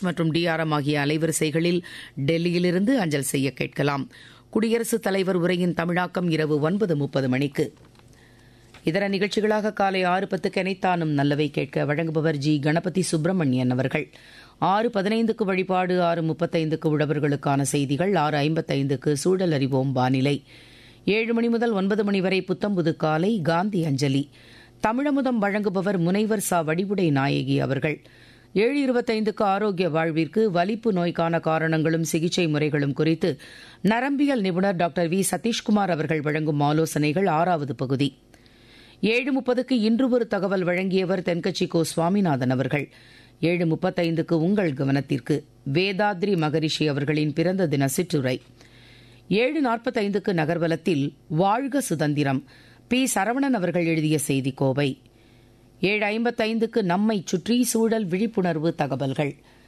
மற்றும் DRM ஆகிய அலைவரிசைகளில் டெல்லியிலிருந்து அஞ்சல் செய்ய கேட்கலாம். குடியரசுத் தலைவர் உரையின் தமிழாக்கம் இரவு 9:30 மணிக்கு. இதர நிகழ்ச்சிகளாக காலை 6:10 எனைத்தானும் நல்லவை கேட்க வழங்குபவர் ஜி. கணபதி சுப்பிரமணியன் அவர்கள். 6:15 வழிபாடு, 6:35 உழவர்களுக்கான செய்திகள், 6:55 சூழல் அறிவோம் வானிலை, 7 மணி முதல் 9 மணி வரை புத்தம்புது காலை காந்தி அஞ்சலி. தமிழமுதம் வழங்குபவர் முனைவர் ச. வடிவுடை நாயகி அவர்கள். 7:25 ஆரோக்கிய வாழ்விற்கு வலிப்பு நோய்க்கான காரணங்களும் சிகிச்சை முறைகளும் குறித்து நரம்பியல் நிபுணர் டாக்டர் வி. சதீஷ்குமார் அவர்கள் வழங்கும் ஆலோசனைகள் 6வது பகுதி. 7:30 இன்று ஒரு தகவல் வழங்கியவர் தென்கட்சி கோ. சுவாமிநாதன் அவர்கள். 7:35 உங்கள் கவனத்திற்கு வேதாத்ரி மகரிஷி அவர்களின் பிறந்த தின சிற்றுரை. 7:45 நகர்வலத்தில் வாழ்க சுதந்திரம் பி. சரவணன் அவர்கள் எழுதிய செய்தி கோவை. 7:55 நம்மை சுற்றி சூழல் விழிப்புணர்வு தகவல்கள்.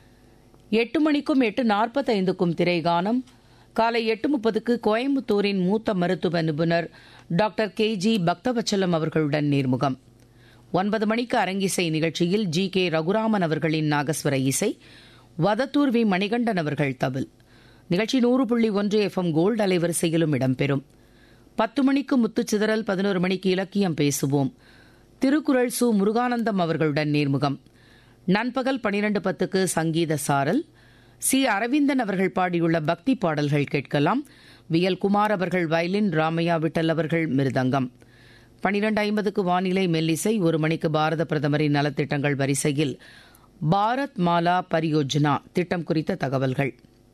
8 மணிக்கும் 8:45 திரைகானம். காலை 8:30 கோயம்புத்தூரின் மூத்த மருத்துவ நிபுணர் டாக்டர் KG பக்தவச்சலம் அவர்களுடன் நேர்முகம். 9 மணிக்கு அரங்கிசை நிகழ்ச்சியில் GK ரகுராமன் அவர்களின் நாகஸ்வர இசை, வதத்தூர் வி. மணிகண்டன் அவர்கள் தவில். நிகழ்ச்சி 100.1 FM கோல்டு அலைவரிசையிலும் இடம்பெறும். 10 மணிக்கு முத்துச்சிதறல், 11 மணிக்கு இலக்கியம் பேசுவோம். திருக்குறள் சு. முருகானந்தம் அவர்களுடன் நேர்முகம். நண்பகல் 12:10 சங்கீத சாரல். சி. அரவிந்தன் அவர்கள் பாடியுள்ள பக்தி பாடல்கள் கேட்கலாம். VL குமார் அவர்கள் வயலின், ராமையா விட்டல் அவர்கள் மிருதங்கம். 12:50 வானிலை மெல்லிசை. 1 மணிக்கு பாரத பிரதமரின் நலத்திட்டங்கள் வரிசையில் பாரத் மாலா பரியோஜனா திட்டம் குறித்த தகவல்கள்.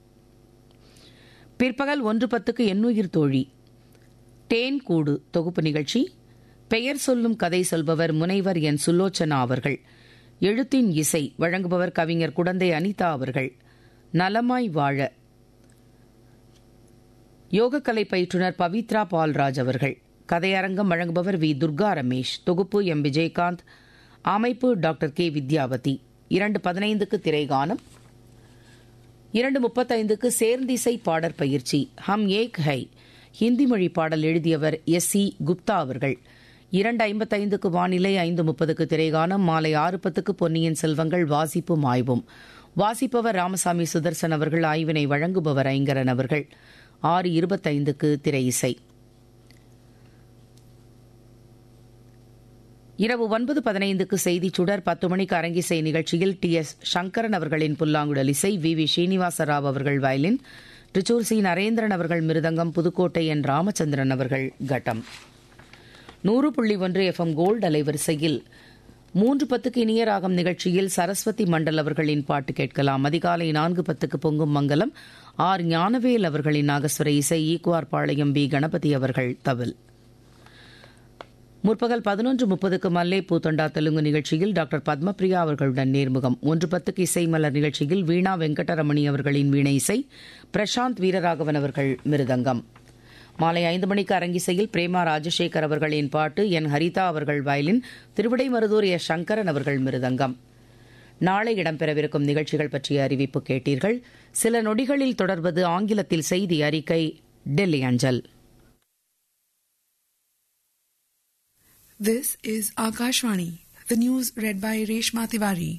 பிற்பகல் 1:10 எண்ணுயிர் தோழி தேன் கூடு தொகுப்பு நிகழ்ச்சி. பெயர் சொல்லும் கதை சொல்பவர் முனைவர் என். சுலோச்சனா அவர்கள். எழுத்தின் இசை வழங்குபவர் கவிஞர் குடந்தை அனிதா அவர்கள். நலமாய் வாழ யோகக்கலை பயிற்றுனர் பவித்ரா பால்ராஜ் அவர்கள். கதையரங்கம் வழங்குபவர் வி. துர்கா ரமேஷ். தொகுப்பு எம். விஜயகாந்த். அமைப்பு டாக்டர் K. வித்யாவதி. 2:15 திரைகானம். 2:35 சேர்ந்திசை பாடற் பயிற்சி. ஹம் ஏக் ஹை ஹிந்தி மொழி பாடல் எழுதியவர் S. E. குப்தா அவர்கள். 2:55 வானிலை. 5:30 திரைகானம். மாலை 6:10 பொன்னியின் செல்வங்கள் வாசிப்பும் ஆய்வும். வாசிப்பவர் ராமசாமி சுதர்சன் அவர்கள். ஆய்வினை வழங்குபவர் ஐங்கரன் அவர்கள். 6:25 திரை இசை. இரவு 9:15 செய்திச் சுடர். 10 மணிக்கு அரங்கிசை நிகழ்ச்சியில் T.S. சங்கரன் அவர்களின் புல்லாங்குழல் இசை, V.V. ஸ்ரீனிவாசராவ் அவர்கள் வயலின், திருச்சூர் சி. நரேந்திரன் அவர்கள் மிருதங்கம், புதுக்கோட்டை என். ராமச்சந்திரன் அவர்கள் கட்டம். 100.1 FM கோல்டு அலைவரிசையில் 3:10 இனிய ராகம் நிகழ்ச்சியில் சரஸ்வதி மண்டல் அவர்களின் பாட்டு கேட்கலாம். அதிகாலை 4:10 பொங்கும் மங்கலம். R. ஞானவேல் அவர்களின் நாகஸ்வர இசை, ஈக்குவார் பாளையம் B. கணபதி அவர்கள் தவில். முற்பகல் 11:30 மல்லே பூத்தொண்டா தெலுங்கு நிகழ்ச்சியில் டாக்டர் பத்மபிரியா அவர்களுடன் நேர்முகம். 1:10 இசை மலர் நிகழ்ச்சியில் வீணா வெங்கடரமணி அவர்களின் வீணை இசை, பிரசாந்த் வீரராகவன் அவர்கள் மிருதங்கம். மாலை 5 மணிக்கு அரங்கிசையில் பிரேமா ராஜசேகர் அவர்களின் பாட்டு, என். ஹரிதா அவர்கள் வயலின், திருவிடைமருதூர் எஸ். சங்கரன் அவர்கள் மிருதங்கம். நாளை இடம்பெறவிருக்கும் நிகழ்ச்சிகள் பற்றிய அறிவிப்பு கேட்டீர்கள். சில நொடிகளில் தொடர்வது ஆங்கிலத்தில் செய்தி அறிக்கை, டெல்லி அஞ்சல். This is Akashvani, the news read by Reshma Tiwari.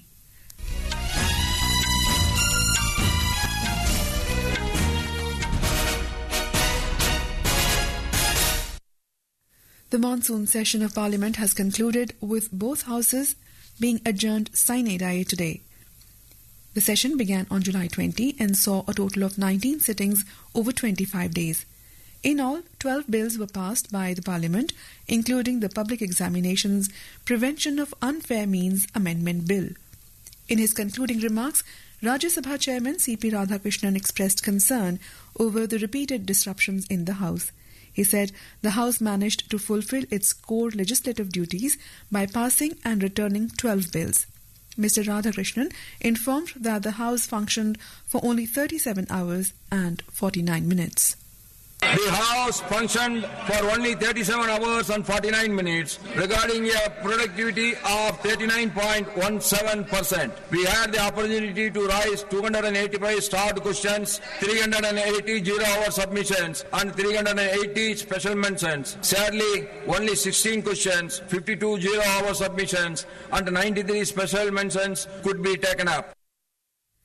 The monsoon session of Parliament has concluded with both houses being adjourned sine die today. The session began on July 20 and saw a total of 19 sittings over 25 days. In all, 12 bills were passed by the Parliament, including the Public Examinations Prevention of Unfair Means Amendment Bill. In his concluding remarks, Rajya Sabha Chairman C.P. Radhakrishnan expressed concern over the repeated disruptions in the House. He said the House managed to fulfill its core legislative duties by passing and returning 12 bills. Mr. Radhakrishnan informed that the House functioned for only 37 hours and 49 minutes. The House functioned for only 37 hours and 49 minutes, regarding a productivity of 39.17%. We had the opportunity to raise 285 starred questions, 380 zero-hour submissions, and 380 special mentions. Sadly, only 16 questions, 52 zero-hour submissions, and 93 special mentions could be taken up.